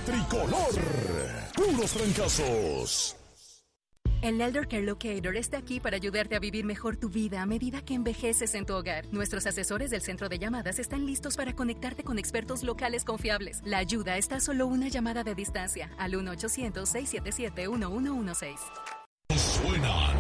tricolor. Puros trancazos. El Elder Care Locator está aquí para ayudarte a vivir mejor tu vida a medida que envejeces en tu hogar. Nuestros asesores del centro de llamadas están listos para conectarte con expertos locales confiables. La ayuda está a solo una llamada de distancia al 1-800-677-1116. Suenan